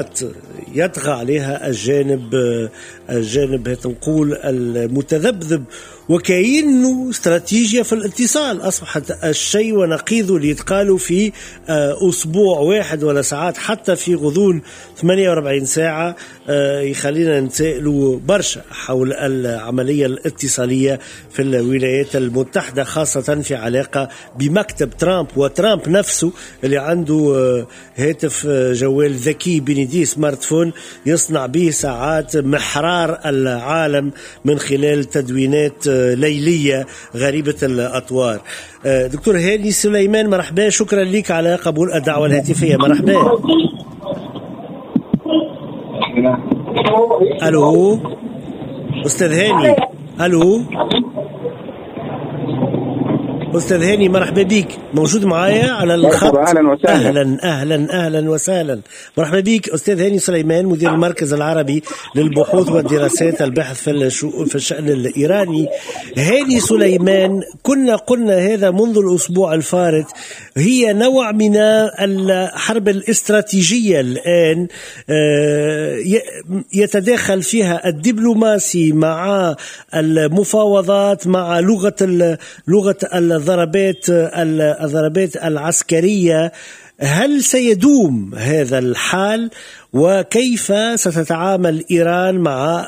يطغى عليها الجانب نقول المتذبذب، وكأنه استراتيجية في الاتصال أصبحت الشيء ونقيضه اللي يتقالوا في أسبوع واحد ولا ساعات، حتى في غضون 48 ساعة يخلينا نتسائلوا برشا حول العملية الاتصالية في الولايات المتحدة، خاصة في علاقة بمكتب ترامب وترامب نفسه اللي عنده هاتف جوال ذكي بنديه سمارت فون يصنع به ساعات محرار العالم من خلال تدوينات ليلية غريبة الأطوار. دكتور هاني سليمان، مرحبا، شكرا لك على قبول الدعوة الهاتفية. مرحبا. ألو أستاذ هاني. ألو أستاذ هاني، مرحبا بك، موجود معايا على الخط؟ أهلا وسهلا. أهلا وسهلا، مرحبا بك أستاذ هاني سليمان، مدير المركز العربي للبحوث والدراسات البحث في الشأن الإيراني. هاني سليمان، كنا قلنا هذا منذ الأسبوع الفارط، هي نوع من الحرب الاستراتيجية الآن يتداخل فيها الدبلوماسي مع المفاوضات، مع لغة الضربات العسكرية. هل سيدوم هذا الحال، وكيف ستتعامل إيران مع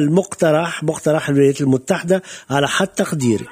مقترح الولايات المتحدة على حد تقديرك؟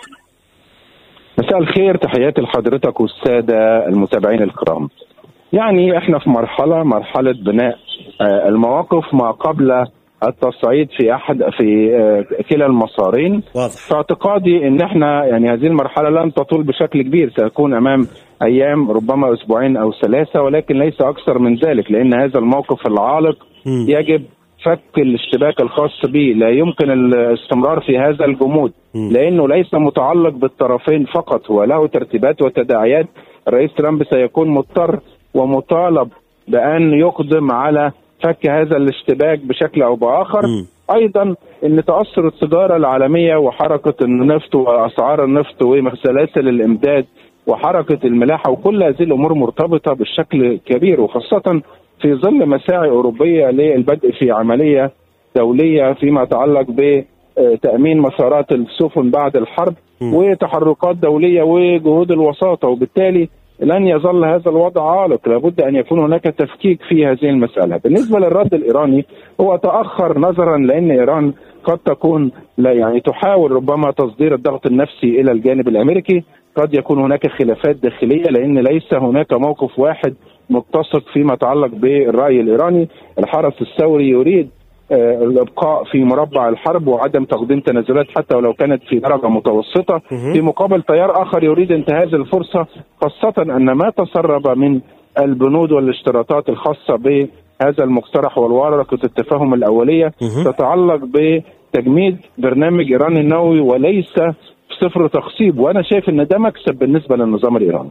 مساء الخير، تحياتي لحضرتك والسادة المتابعين الكرام. يعني احنا في مرحلة بناء المواقف ما قبل التصعيد في كلا المسارين. في اعتقادي ان احنا يعني هذه المرحله لن تطول بشكل كبير، سيكون امام ايام ربما اسبوعين او ثلاثه، ولكن ليس اكثر من ذلك، لان هذا الموقف العالق يجب فك الاشتباك الخاص به. لا يمكن الاستمرار في هذا الجمود، لانه ليس متعلق بالطرفين فقط، هو له ترتيبات وتداعيات. الرئيس ترامب سيكون مضطر ومطالب بان يقدم على فك هذا الاشتباك بشكل او باخر. ايضا ان تاثر التجاره العالميه وحركه النفط واسعار النفط وسلاسل الامداد وحركه الملاحه وكل هذه الامور مرتبطه بشكل كبير، وخاصه في ظل مساعي اوروبيه للبدء في عمليه دوليه فيما يتعلق بتامين مسارات السفن بعد الحرب وتحركات دوليه وجهود الوساطه، وبالتالي لن يظل هذا الوضع عالق، لابد أن يكون هناك تفكيك في هذه المسألة. بالنسبة للرد الإيراني، هو تأخر نظرا لأن إيران قد تكون تحاول ربما تصدير الضغط النفسي إلى الجانب الأمريكي. قد يكون هناك خلافات داخلية، لأن ليس هناك موقف واحد متسق فيما يتعلق بالرأي الإيراني. الحرس الثوري يريد الابقاء في مربع الحرب وعدم تقديم تنازلات حتى ولو كانت في درجه متوسطه، في مقابل تيار اخر يريد انتهاز الفرصه، خاصه ان ما تسرب من البنود والاشتراطات الخاصه بهذا المقترح والورقه التفاهم الاوليه تتعلق بتجميد برنامج ايران النووي وليس صفر تخصيب، وانا شايف ان ده مكسب بالنسبه للنظام الايراني.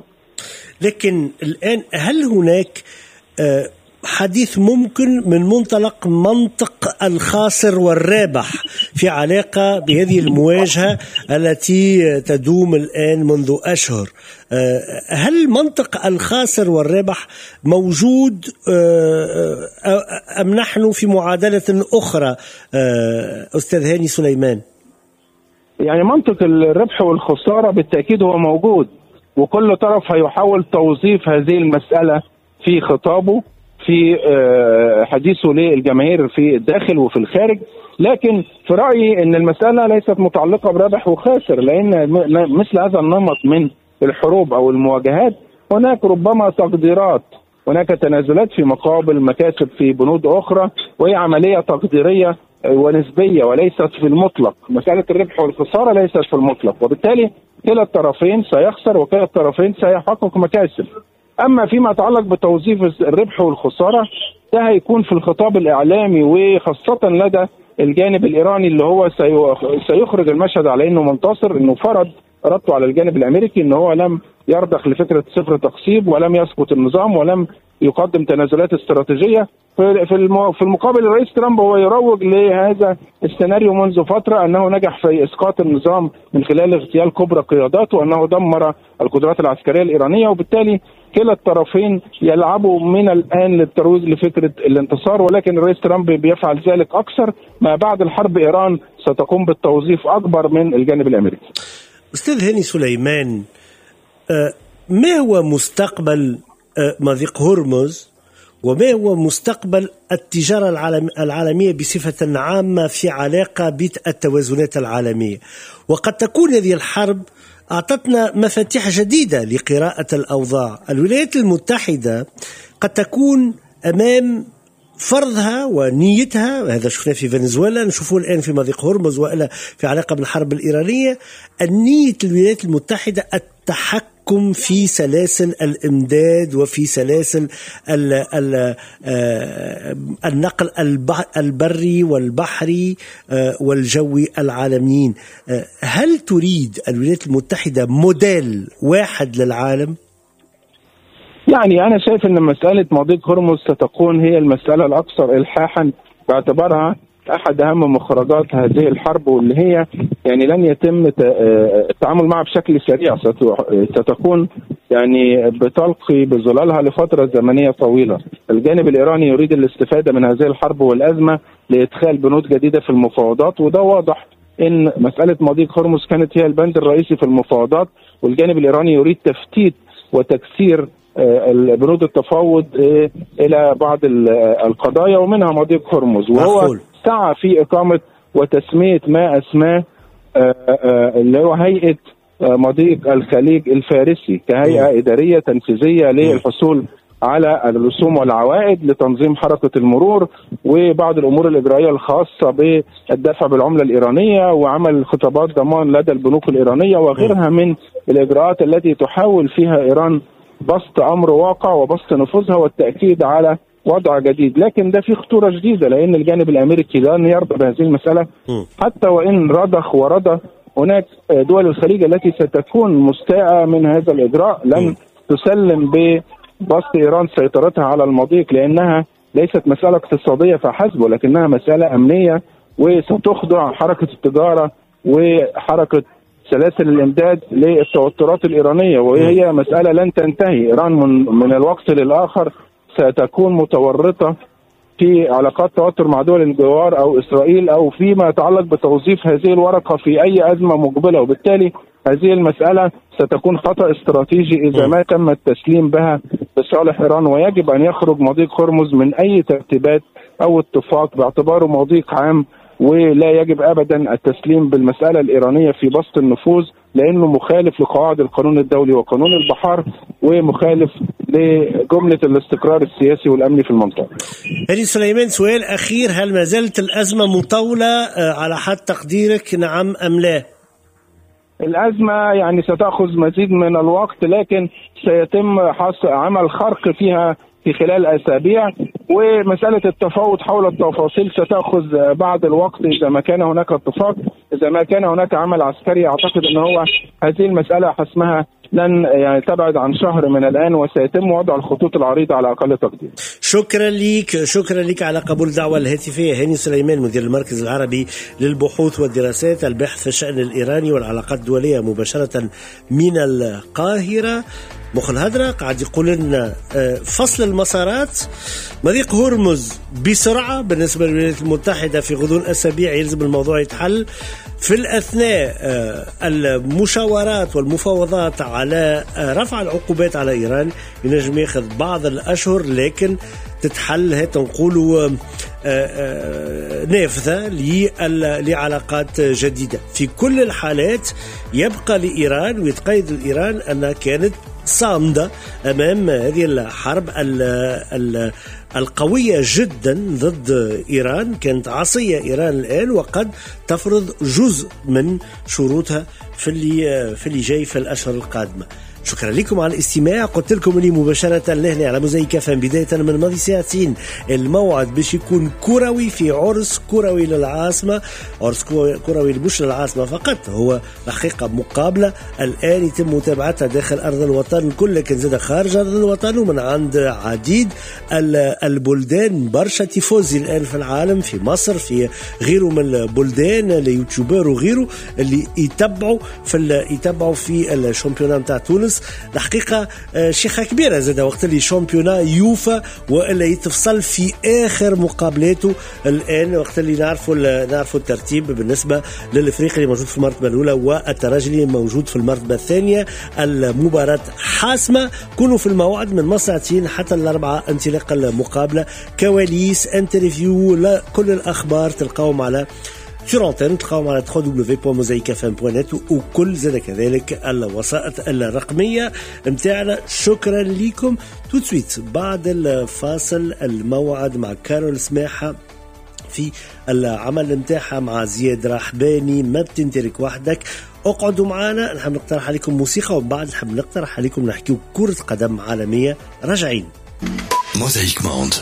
لكن الان هل هناك حديث ممكن من منطلق منطق الخاسر والرابح في علاقة بهذه المواجهة التي تدوم الآن منذ أشهر؟ هل منطق الخاسر والرابح موجود أم نحن في معادلة أخرى أستاذ هاني سليمان؟ يعني منطق الربح والخسارة بالتأكيد هو موجود، وكل طرف هيحاول توظيف هذه المسألة في خطابه، في حديثه للجماهير في الداخل وفي الخارج. لكن في رأيي أن المسألة ليست متعلقة بربح وخاسر، لأن مثل هذا النمط من الحروب أو المواجهات هناك ربما تقديرات، هناك تنازلات في مقابل مكاسب في بنود أخرى، وهي عملية تقديرية ونسبية وليست في المطلق. مسألة الربح والخسارة ليست في المطلق، وبالتالي كلا الطرفين سيخسر وكلا الطرفين سيحقق مكاسب. أما فيما يتعلق بتوظيف الربح والخسارة، ده هيكون في الخطاب الإعلامي، وخاصة لدى الجانب الإيراني اللي هو سيخرج المشهد على أنه منتصر، أنه فرض رده على الجانب الأمريكي، أنه هو لم يرضخ لفكرة صفر تقسيم ولم يسقط النظام ولم يقدم تنازلات استراتيجية. في المقابل الرئيس ترامب هو يروج لهذا السيناريو منذ فترة، أنه نجح في إسقاط النظام من خلال اغتيال كبرى قياداته، وأنه دمر القدرات العسكرية الإيرانية، وبالتالي كلا الطرفين يلعبوا من الآن للترويج لفكرة الانتصار. ولكن الرئيس ترامب بيفعل ذلك أكثر. ما بعد الحرب إيران ستقوم بالتوظيف أكبر من الجانب الأمريكي. أستاذ هاني سليمان، ما هو مستقبل مضيق هرمز، وما هو مستقبل التجارة العالمية بصفة عامة في علاقة بالتوازنات العالمية؟ وقد تكون هذه الحرب أعطتنا مفاتيح جديدة لقراءة الأوضاع. الولايات المتحدة قد تكون أمام فرضها ونيتها، هذا شفناه في فنزويلا، نشوفه الآن في مضيق هرمز وإلا في علاقة بالحرب الإيرانية. النية الولايات المتحدة التحكم في سلاسل الإمداد وفي سلاسل النقل البري والبحري والجوي العالميين. هل تريد الولايات المتحدة موديل واحد للعالم؟ يعني أنا شايف أن مسألة مضيق هرمز ستكون هي المسألة الأكثر إلحاحا، باعتبارها أحد أهم مخرجات هذه الحرب، واللي هي يعني لن يتم التعامل معها بشكل سريع. ستكون يعني بتلقي بظلالها لفترة زمنية طويلة. الجانب الإيراني يريد الاستفادة من هذه الحرب والأزمة لإدخال بنود جديدة في المفاوضات، وده واضح إن مسألة مضيق هرمز كانت هي البند الرئيسي في المفاوضات، والجانب الإيراني يريد تفتيت وتكسير بنود التفاوض إلى بعض القضايا ومنها مضيق هرمز. وهو سعى في إقامة وتسمية ما أسماه اللي هو هيئة مضيق الخليج الفارسي كهيئة إدارية تنفيذية للحصول على الرسوم والعوائد لتنظيم حركة المرور وبعض الأمور الإجرائية الخاصة بالدفع بالعملة الإيرانية وعمل خطابات ضمان لدى البنوك الإيرانية وغيرها من الإجراءات التي تحاول فيها إيران بسط أمر واقع وبسط نفوذها والتأكيد على وضع جديد. لكن ده فيه خطورة جديدة، لأن الجانب الأمريكي لن يرضى بهذه المسألة حتى وإن رضخ ورضى. هناك دول الخليج التي ستكون مستاءة من هذا الإجراء لن تسلم بسط إيران سيطرتها على المضيق، لأنها ليست مسألة اقتصادية فحسب، ولكنها مسألة أمنية، وستخضع حركة التجارة وحركة سلاسل الإمداد للتوترات الإيرانية، وهي مسألة لن تنتهي. إيران من الوقت للآخر ستكون متورطة في علاقات توتر مع دول الجوار أو إسرائيل أو فيما يتعلق بتوظيف هذه الورقة في أي أزمة مقبلة، وبالتالي هذه المسألة ستكون خطأ استراتيجي إذا ما تم التسليم بها بصالح إيران. ويجب أن يخرج مضيق هرمز من أي ترتيبات أو اتفاق باعتباره مضيق عام، ولا يجب أبدا التسليم بالمسألة الإيرانية في بسط النفوذ، لأنه مخالف لقواعد القانون الدولي وقانون البحار ومخالف لجملة الاستقرار السياسي والأمني في المنطقة. هاني سليمان، سؤال أخير، هل ما زالت الأزمة مطولة على حد تقديرك، نعم أم لا؟ الأزمة يعني ستأخذ مزيد من الوقت، لكن سيتم عمل خرق فيها في خلال أسابيع، ومسألة التفاوض حول التفاصيل ستأخذ بعض الوقت إذا ما كان هناك اتفاق. إذا ما كان هناك عمل عسكري أعتقد أن هو هذه المسألة حسمها لن يعني تبعد عن شهر من الآن، وسيتم وضع الخطوط العريضة على أقل تقدير. شكرا لك على قبول الدعوة الهاتفية. هاني سليمان، مدير المركز العربي للبحوث والدراسات، البحث في الشأن الإيراني والعلاقات الدولية، مباشرة من القاهرة. مخ الهدرة قاعد يقول لنا فصل المسارات، مضيق هرمز بسرعة بالنسبة للولايات المتحدة في غضون أسابيع يلزم الموضوع يتحل. في الأثناء المشاورات والمفاوضات على رفع العقوبات على إيران ينجم ياخذ بعض الأشهر، لكن تتحل هي تنقولوا نافذة لعلاقات جديدة. في كل الحالات يبقى لإيران ويتقيد الإيران أنها كانت صامدة أمام هذه الحرب القوية جدا ضد إيران. كانت عصية إيران الآن وقد تفرض جزء من شروطها في اللي جاي في الأشهر القادمة. شكرا لكم على الاستماع. قلت لكم لي مباشرة لهنا على موزايك FM بداية من ماضي ساعتين الموعد باش يكون كروي في عرس كروي للعاصمة، عرس كروي مش للعاصمة فقط، هو الحقيقة مقابلة الآن يتم متابعتها داخل أرض الوطن الكل، لكن زاد خارج أرض الوطن ومن عند عديد البلدان. برشا تيفوزي الآن في العالم، في مصر، في غيره من البلدان، اليوتيوبر وغيره اللي يتبعوا في الشامبيونات نتاع تونس. الحقيقة شيخة كبيرة زاد وقت اللي شامبيونا يوفا وإلا يتفصل في آخر مقابلاته الآن، وقت اللي نعرفوا الترتيب بالنسبة للإفريقي اللي موجود في المرتبة الأولى والترجي موجود في المرتبة الثانية. المباراة حاسمة، كونوا في الموعد من مساعتين حتى الأربعة انطلاق المقابلة، كواليس، انترفيو، كل الأخبار تلقاهم على سورانتين، تلقاهم على www.mosaicfm.net وكل زاد كذلك الوسائط الرقمية متاعنا. شكرا لكم. توتسويت بعد الفاصل الموعد مع كارول سماحة في العمل متاعها مع زياد رحباني. ما بتنترك وحدك، اقعدوا معنا، نحب نقترح عليكم موسيقى وبعد نحب نقترح عليكم نحكيو كرة قدم عالمية. راجعين موزايك موند.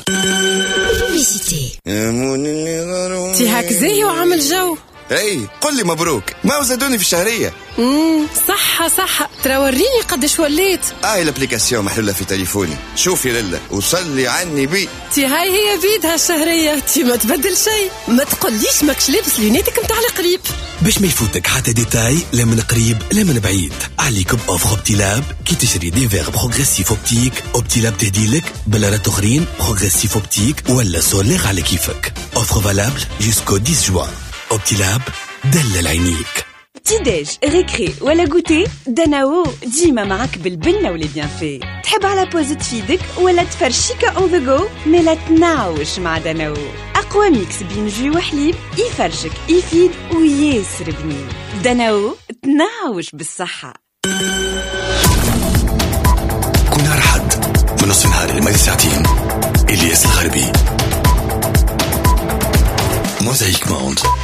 تي هاك زي وعمل جو. اي قل لي مبروك، ما زادوني في الشهرية. صح ترى وريني قدش وليت. الابليكاسيون محلولة في تليفوني، شوفي لله وصلي عني بي. تي هاي هي بيدها الشهرية، تي ما تبدل شيء. ما تقوليش ماكش لابس لونيتك متاع القريب باش ما يفوتك حتى ديتاي، لا من قريب لا من بعيد. عليكم اوفر اوبتيلاب كي تشري دي فيغ بروغريسيف اوبتيك. اوبتيلاب تهديلك بلارات اخرين بروغريسيف اوبتيك ولا سولير على كيفك. اوفر فالابل جيسكو 10 جوان. اوبتيلاب دلل عينيك. تيداج ريكري ولا غوتي، دناو ديما معك بالبنة ولي بيان في. تحب على بوز تفيدك ولا تفرشيكا اون ذا جو، ملا تناوش مع دناو. اقوى ميكس بين جو وحليب، يفرشك يفيد وياسر بنين. دناو تناوش بالصحة. كل نهار حد من نصف النهار لمدة ساعتين، إلياس الغربي. موزايك موند.